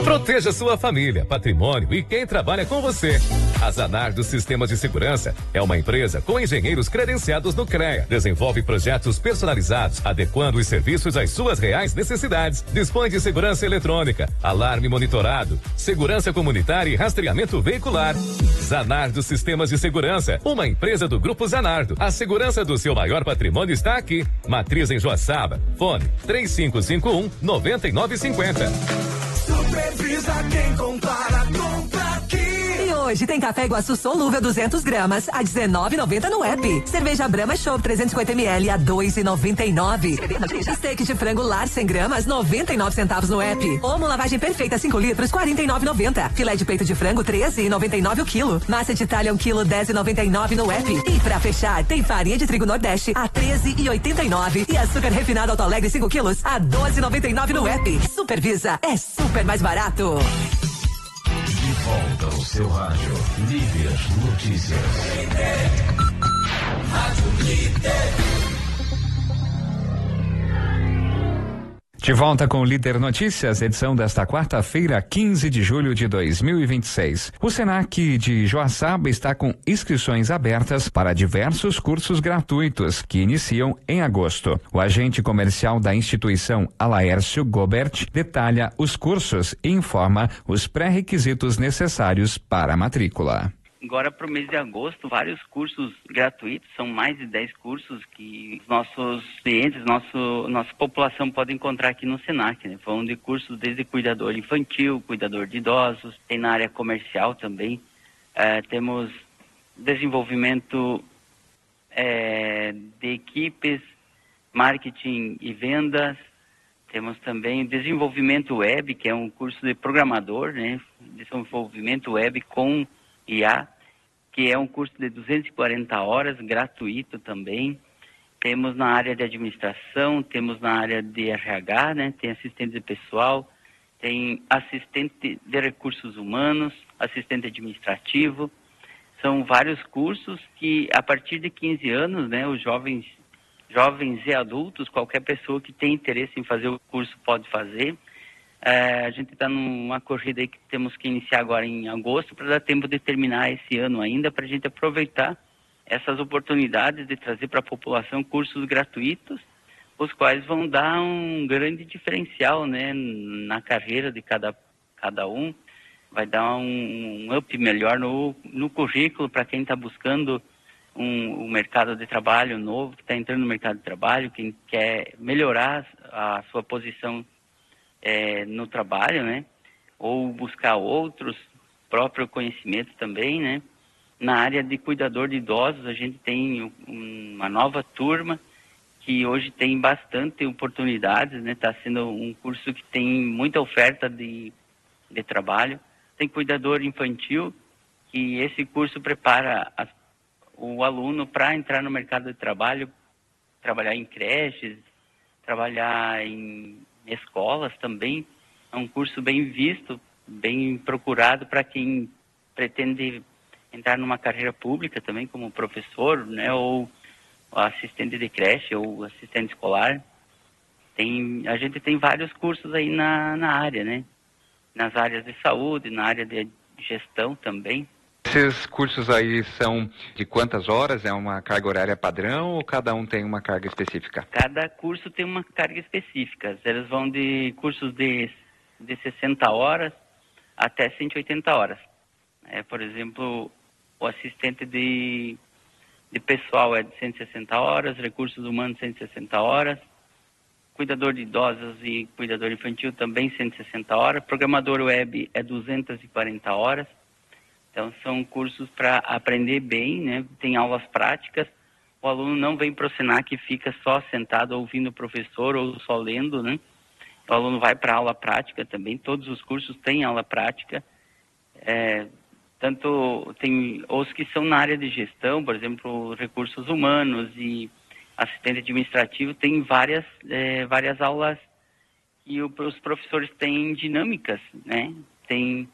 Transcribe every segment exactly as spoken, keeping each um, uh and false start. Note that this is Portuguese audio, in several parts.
Proteja sua família, patrimônio e quem trabalha com você. A Zanardo Sistemas de Segurança é uma empresa com engenheiros credenciados no CREA. Desenvolve projetos personalizados, adequando os serviços às suas reais necessidades. Dispõe de segurança eletrônica, alarme monitorado, segurança comunitária e rastreamento veicular. Zanardo Sistemas de Segurança, uma empresa do Grupo Zanardo. A segurança do seu maior patrimônio está aqui. Matriz em Joaçaba. Fone três cinco cinco um, nove nove cinco zero. Supervisa quem compara, compra aqui. E hoje tem café Iguaçu solúvel duzentas gramas a dezenove e noventa no app. Cerveja Brahma Chopp trezentos e cinquenta mililitros a dois e noventa e nove. Steak de frango lar cem gramas noventa e nove centavos no app. Omo lavagem perfeita cinco litros quarenta e nove e noventa. Filé de peito de frango treze e noventa e nove o quilo. Massa de Itália um quilo dez e noventa e nove no app. E pra fechar tem farinha de trigo Nordeste a treze e oitenta e nove e açúcar refinado Alto Alegre cinco quilos a doze e noventa e nove no app. Supervisa é super mais barato. De volta ao seu rádio, Líder Notícias. Rádio Líder. De volta com o Líder Notícias, edição desta quarta-feira, quinze de julho de dois mil e vinte e seis. O Senac de Joaçaba está com inscrições abertas para diversos cursos gratuitos que iniciam em agosto. O agente comercial da instituição, Alaércio Gobert, detalha os cursos e informa os pré-requisitos necessários para a matrícula. Agora, para o mês de agosto, vários cursos gratuitos, são mais de dez cursos que os nossos clientes, nosso, nossa população pode encontrar aqui no Senac, né? Vão de cursos desde cuidador infantil, cuidador de idosos, tem na área comercial também, é, temos desenvolvimento é, de equipes, marketing e vendas, temos também desenvolvimento web, que é um curso de programador, né? Desenvolvimento web com I A, que é um curso de duzentas e quarenta horas, gratuito também. Temos na área de administração, temos na área de R H, né? Tem assistente de pessoal, tem assistente de recursos humanos, assistente administrativo. São vários cursos que, a partir de quinze anos, né, os jovens, jovens e adultos, qualquer pessoa que tem interesse em fazer o curso pode fazer. É, a gente está numa corrida aí que temos que iniciar agora em agosto para dar tempo de terminar esse ano ainda, para a gente aproveitar essas oportunidades de trazer para a população cursos gratuitos, os quais vão dar um grande diferencial, né, na carreira de cada, cada um, vai dar um, um up melhor no, no currículo para quem está buscando um, um mercado de trabalho novo, que está entrando no mercado de trabalho, quem quer melhorar a sua posição É, no trabalho, né? Ou buscar outros, próprio conhecimento também, né? Na área de cuidador de idosos, a gente tem um, uma nova turma que hoje tem bastante oportunidades, né? Está sendo um curso que tem muita oferta de, de trabalho. Tem cuidador infantil, que esse curso prepara as, o aluno para entrar no mercado de trabalho, trabalhar em creches, trabalhar em escolas também. É um curso bem visto, bem procurado para quem pretende entrar numa carreira pública também, como professor, né, ou assistente de creche ou assistente escolar. Tem, a gente tem vários cursos aí na, na área, né, nas áreas de saúde, na área de gestão também. Esses cursos aí são de quantas horas? É uma carga horária padrão ou cada um tem uma carga específica? Cada curso tem uma carga específica. Eles vão de cursos de, de sessenta horas até cento e oitenta horas. É, por exemplo, o assistente de, de pessoal é de cento e sessenta horas, recursos humanos cento e sessenta horas, cuidador de idosos e cuidador infantil também cento e sessenta horas, programador web é duzentas e quarenta horas. Então, são cursos para aprender bem, né? Tem aulas práticas. O aluno não vem para o Senac e fica só sentado ouvindo o professor ou só lendo, né? O aluno vai para a aula prática também. Todos os cursos têm aula prática. É, tanto tem os que são na área de gestão, por exemplo, recursos humanos e assistente administrativo, tem várias, é, várias aulas e o, os professores têm dinâmicas, né? Tem...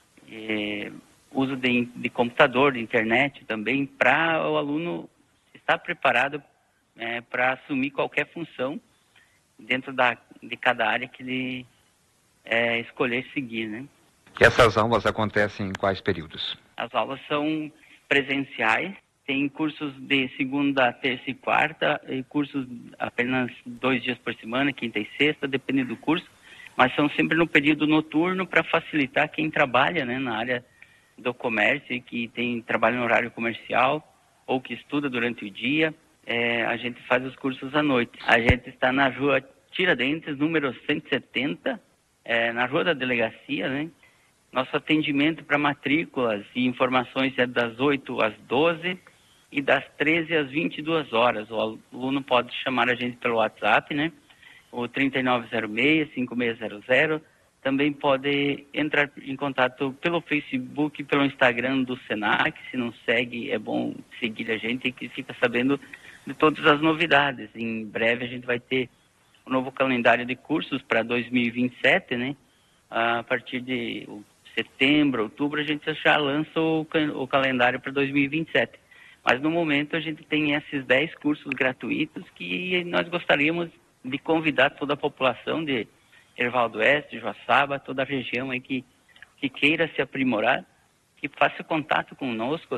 É, uso de, de computador, de internet também, para o aluno estar preparado é, para assumir qualquer função dentro da, de cada área que ele é, escolher seguir, né? E essas aulas acontecem em quais períodos? As aulas são presenciais, tem cursos de segunda, terça e quarta, e cursos apenas dois dias por semana, quinta e sexta, depende do curso, mas são sempre no período noturno para facilitar quem trabalha, né, na área do comércio e que tem trabalho no horário comercial ou que estuda durante o dia. É, a gente faz os cursos à noite. A gente está na rua Tiradentes, número cento e setenta, é, na rua da delegacia, né? Nosso atendimento para matrículas e informações é das oito às doze e das treze às vinte e duas horas. O aluno pode chamar a gente pelo WhatsApp, né? O trinta e nove zero seis, cinco seis zero zero. Também pode entrar em contato pelo Facebook, pelo Instagram do Senac. Se não segue, é bom seguir a gente e que fica sabendo de todas as novidades. Em breve a gente vai ter um novo calendário de cursos para dois mil e vinte e sete, né? A partir de setembro, outubro, a gente já lança o, o calendário para dois mil e vinte e sete. Mas no momento a gente tem esses dez cursos gratuitos que nós gostaríamos de convidar toda a população de Herval do Oeste, Joaçaba, toda a região aí que, que queira se aprimorar, que faça contato conosco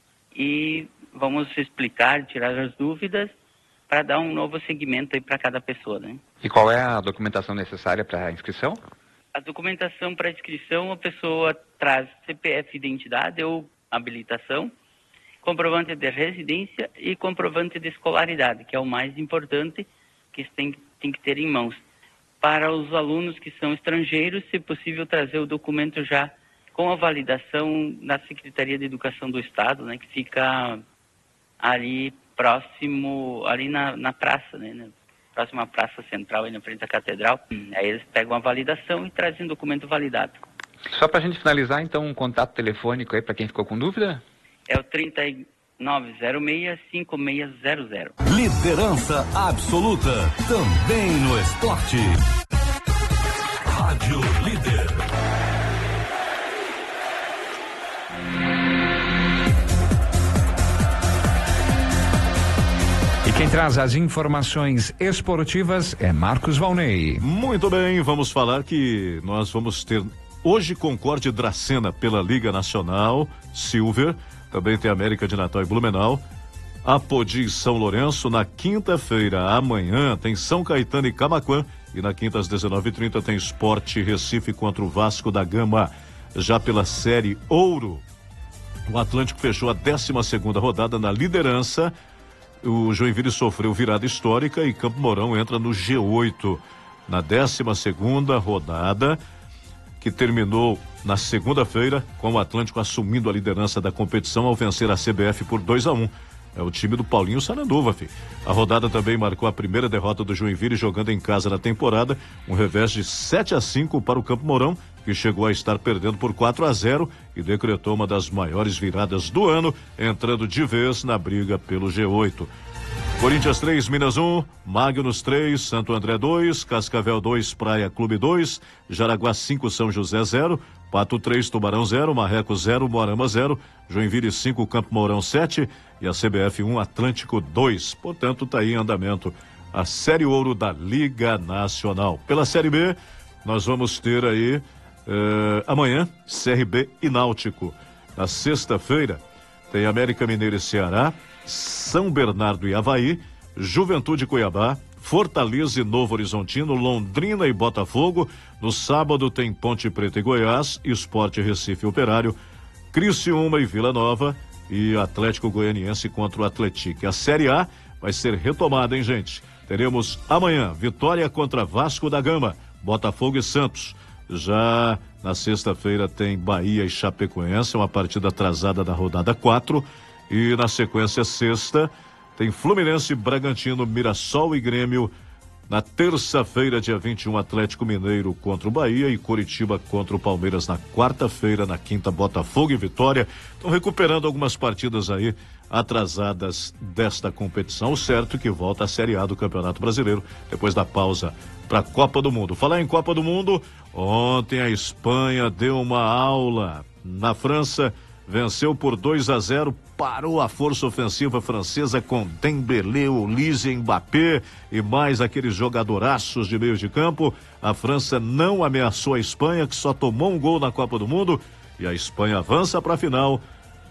e vamos explicar, tirar as dúvidas para dar um novo segmento aí para cada pessoa, né? E qual é a documentação necessária para a inscrição? A documentação para inscrição, a pessoa traz C P F, identidade ou habilitação, comprovante de residência e comprovante de escolaridade, que é o mais importante que tem, tem que ter em mãos. Para os alunos que são estrangeiros, se possível, trazer o documento já com a validação na Secretaria de Educação do Estado, né, que fica ali próximo, ali na, na praça, né, né, próximo à Praça Central, aí na frente da Catedral. Aí eles pegam a validação e trazem o documento validado. Só para a gente finalizar, então, um contato telefônico aí para quem ficou com dúvida? É o trinta e nove zero seis, cinco seis zero zero. Liderança absoluta, também no esporte. Rádio Líder. E quem traz as informações esportivas é Marcos Valnei. Muito bem, vamos falar que nós vamos ter hoje Concórdia e Dracena pela Liga Nacional Silver. Também tem América de Natal e Blumenau. Apodi e São Lourenço. Na quinta-feira, amanhã, tem São Caetano e Camaquã. E na quinta, às dezenove e trinta, tem Sport Recife contra o Vasco da Gama. Já pela Série Ouro, o Atlântico fechou a décima segunda rodada na liderança. O Joinville sofreu virada histórica e Campo Mourão entra no G oito. Na décima segunda rodada, que terminou na segunda-feira, com o Atlântico assumindo a liderança da competição ao vencer a C B F por dois a um. É o time do Paulinho Saranduva, filho. A rodada também marcou a primeira derrota do Joinville jogando em casa na temporada, um revés de sete a cinco para o Campo Mourão, que chegou a estar perdendo por quatro a zero e decretou uma das maiores viradas do ano, entrando de vez na briga pelo G oito. Corinthians três, Minas um, Magnus três, Santo André dois, Cascavel dois, Praia Clube dois, Jaraguá cinco, São José zero, Pato três, Tubarão zero, Marreco zero, Moarama zero, Joinville cinco, Campo Mourão sete e a C B F um, Atlântico dois. Portanto, está aí em andamento a Série Ouro da Liga Nacional. Pela Série B, nós vamos ter aí eh, amanhã C R B e Náutico. Na sexta-feira tem América Mineiro e Ceará, São Bernardo e Avaí, Juventude e Cuiabá, Fortaleza e Novo Horizontino, Londrina e Botafogo. No sábado tem Ponte Preta e Goiás, Sport Recife e Operário, Criciúma e Vila Nova e Atlético Goianiense contra o Atlético. A Série A vai ser retomada, hein, gente? Teremos amanhã Vitória contra Vasco da Gama, Botafogo e Santos. Já na sexta-feira tem Bahia e Chapecoense, uma partida atrasada da rodada quatro. E na sequência, sexta, tem Fluminense, Bragantino, Mirassol e Grêmio. Na terça-feira, dia vinte e um, Atlético Mineiro contra o Bahia e Coritiba contra o Palmeiras na quarta-feira. Na quinta, Botafogo e Vitória. Estão recuperando algumas partidas aí atrasadas desta competição. O certo é que volta a Série A do Campeonato Brasileiro depois da pausa para a Copa do Mundo. Falar em Copa do Mundo, ontem a Espanha deu uma aula. Na França, venceu por dois a zero, parou a força ofensiva francesa com Dembélé, Olise, Mbappé e mais aqueles jogadoraços de meio de campo. A França não ameaçou a Espanha, que só tomou um gol na Copa do Mundo, e a Espanha avança para a final.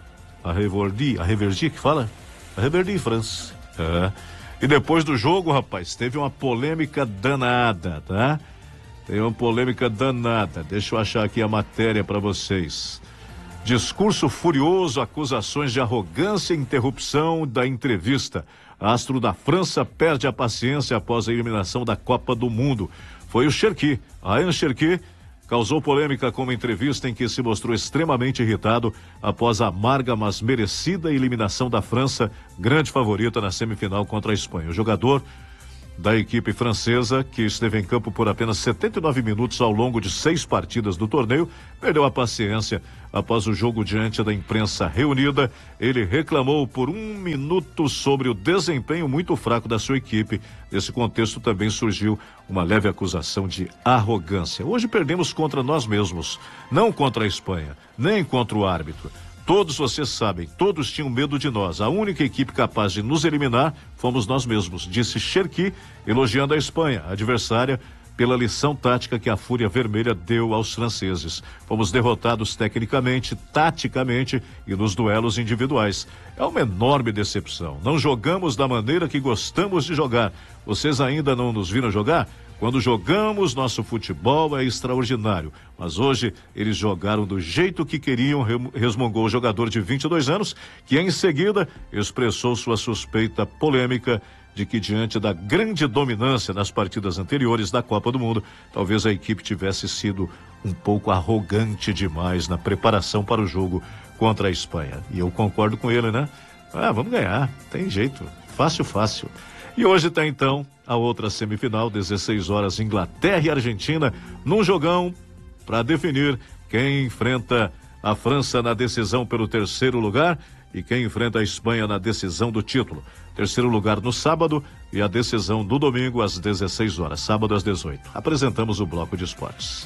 A Reverdy, a Reverdy que fala? A Reverdy França. É. E depois do jogo, rapaz, teve uma polêmica danada, tá? Tem uma polêmica danada. Deixa eu achar aqui a matéria para vocês. Discurso furioso, acusações de arrogância e interrupção da entrevista. Astro da França perde a paciência após a eliminação da Copa do Mundo. Foi o Cherki, Ryan Cherki, causou polêmica com uma entrevista em que se mostrou extremamente irritado após a amarga, mas merecida eliminação da França, grande favorita na semifinal contra a Espanha. O jogador da equipe francesa, que esteve em campo por apenas setenta e nove minutos ao longo de seis partidas do torneio, perdeu a paciência após o jogo diante da imprensa reunida. Ele reclamou por um minuto sobre o desempenho muito fraco da sua equipe. Nesse contexto também surgiu uma leve acusação de arrogância. Hoje perdemos contra nós mesmos, não contra a Espanha, nem contra o árbitro. Todos vocês sabem, todos tinham medo de nós. A única equipe capaz de nos eliminar fomos nós mesmos, disse Cherki, elogiando a Espanha, adversária, pela lição tática que a Fúria Vermelha deu aos franceses. Fomos derrotados tecnicamente, taticamente e nos duelos individuais. É uma enorme decepção. Não jogamos da maneira que gostamos de jogar. Vocês ainda não nos viram jogar? Quando jogamos, nosso futebol é extraordinário, mas hoje eles jogaram do jeito que queriam, resmungou o jogador de vinte e dois anos, que em seguida expressou sua suspeita polêmica de que, diante da grande dominância nas partidas anteriores da Copa do Mundo, talvez a equipe tivesse sido um pouco arrogante demais na preparação para o jogo contra a Espanha. E eu concordo com ele, né? Ah, vamos ganhar, tem jeito, fácil, fácil. E hoje tem então a outra semifinal, dezesseis horas, Inglaterra e Argentina, num jogão para definir quem enfrenta a França na decisão pelo terceiro lugar e quem enfrenta a Espanha na decisão do título. Terceiro lugar no sábado e a decisão do domingo às dezesseis horas, sábado às dezoito. Apresentamos o bloco de esportes.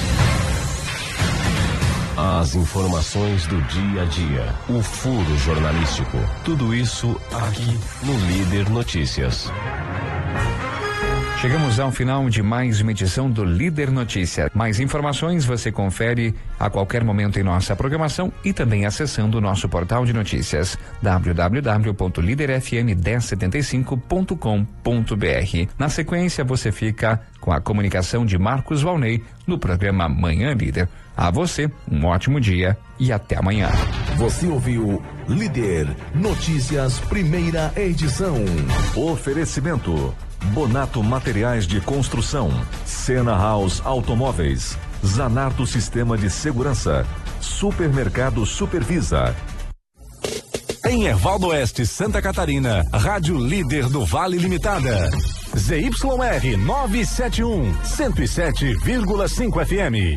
As informações do dia a dia, o furo jornalístico, tudo isso aqui no Líder Notícias. Chegamos ao final de mais uma edição do Líder Notícia. Mais informações você confere a qualquer momento em nossa programação e também acessando o nosso portal de notícias w w w ponto líder f m mil setenta e cinco ponto com ponto b r. Na sequência você fica com a comunicação de Marcos Valnei no programa Manhã Líder. A você, um ótimo dia e até amanhã. Você ouviu Líder Notícias, primeira edição. Oferecimento: Bonato Materiais de Construção, Sena House Automóveis, Zanardo Sistema de Segurança, Supermercado Supervisa. Em Ervaldo Oeste, Santa Catarina, Rádio Líder do Vale Limitada. Z Y R novecentos e setenta e um, cento e sete vírgula cinco F M.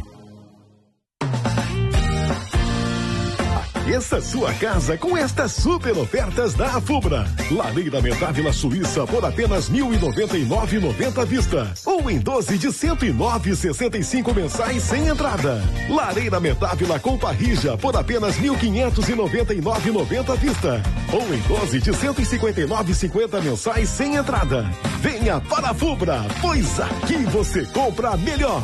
Aqueça sua casa com estas super ofertas da Afubra. Lareira Metávila Suíça por apenas mil e noventa e nove reais e noventa centavos vista. Ou em doze de cento e nove reais e sessenta e cinco mensais sem entrada. Lareira Metávila com parrija por apenas mil quinhentos e noventa e nove reais e noventa centavos vista. Ou em doze de cento e cinquenta e nove reais e cinquenta mensais sem entrada. Venha para a Afubra, pois aqui você compra melhor.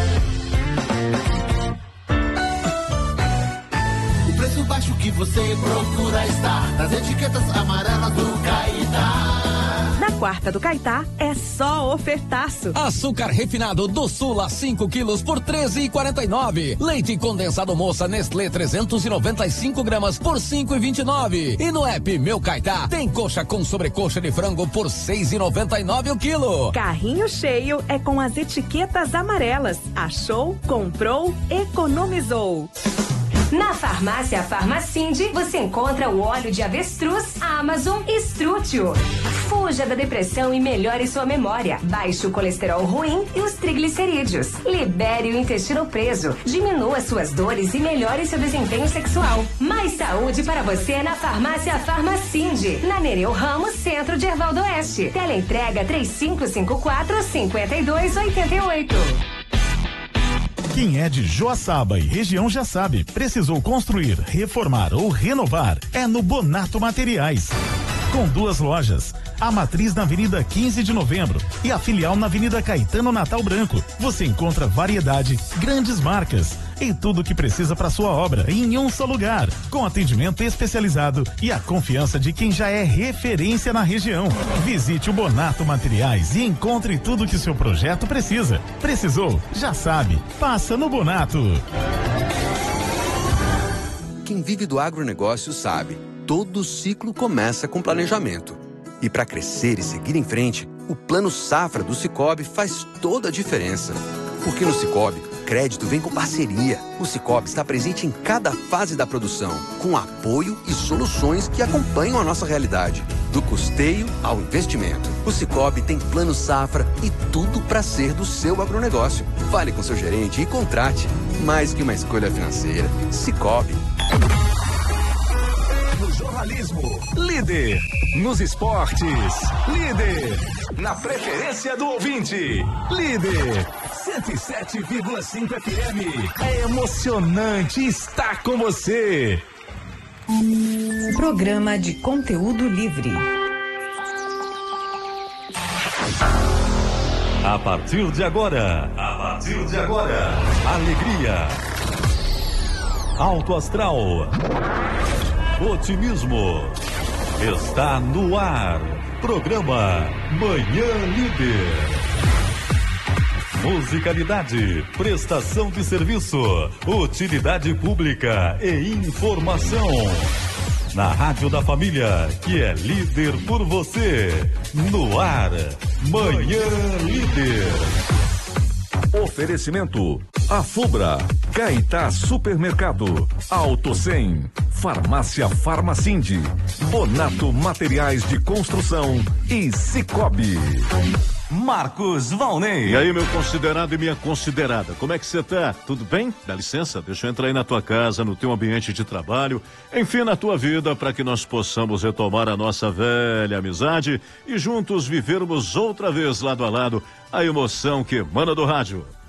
Preço baixo que você procura está nas etiquetas amarelas do Caetá. Na quarta do Caetá é só ofertaço. Açúcar refinado do Sul a cinco quilos por treze e quarenta e nove. Leite condensado Moça Nestlé trezentos e noventa e cinco gramas por cinco e vinte e nove. E no app Meu Caetá tem coxa com sobrecoxa de frango por seis e noventa e nove o quilo. Carrinho cheio é com as etiquetas amarelas. Achou, comprou, economizou. Na farmácia Farmacinde, você encontra o óleo de avestruz, Amazon e Strútil. Fuja da depressão e melhore sua memória. Baixe o colesterol ruim e os triglicerídeos. Libere o intestino preso. Diminua suas dores e melhore seu desempenho sexual. Mais saúde para você na farmácia Farmacinde. Na Nereu Ramos, centro de Ervaldo Oeste. Teleentrega três cinco cinco quatro, cinco dois oito oito. Quem é de Joaçaba e região já sabe, precisou construir, reformar ou renovar, é no Bonato Materiais. Com duas lojas, a matriz na Avenida quinze de Novembro e a filial na Avenida Caetano Natal Branco. Você encontra variedade, grandes marcas e tudo o que precisa para sua obra em um só lugar, com atendimento especializado e a confiança de quem já é referência na região. Visite o Bonato Materiais e encontre tudo que seu projeto precisa. Precisou? Já sabe. Passa no Bonato. Quem vive do agronegócio sabe, todo ciclo começa com planejamento. E para crescer e seguir em frente, o Plano Safra do Sicoob faz toda a diferença. Porque no Sicoob, crédito vem com parceria. O Sicoob está presente em cada fase da produção, com apoio e soluções que acompanham a nossa realidade. Do custeio ao investimento. O Sicoob tem Plano Safra e tudo para ser do seu agronegócio. Fale com seu gerente e contrate. Mais que uma escolha financeira. Sicoob. No jornalismo, líder. Nos esportes, líder. Na preferência do ouvinte, líder. cento e sete vírgula cinco F M. É emocionante estar com você. Programa de conteúdo livre. A partir de agora, a partir de agora, alegria, alto astral, otimismo, está no ar, programa Manhã Líder. Musicalidade, prestação de serviço, utilidade pública e informação. Na Rádio da Família, que é líder por você. No ar, Manhã Líder. Oferecimento: A Fubra, Caetá Supermercado, Auto cem, Farmácia Farmacinde, Bonato Materiais de Construção e Sicoob. Marcos Valnei. E aí, meu considerado e minha considerada, como é que você tá? Tudo bem? Dá licença, deixa eu entrar aí na tua casa, no teu ambiente de trabalho, enfim, na tua vida, para que nós possamos retomar a nossa velha amizade e juntos vivermos outra vez lado a lado a emoção que emana do rádio.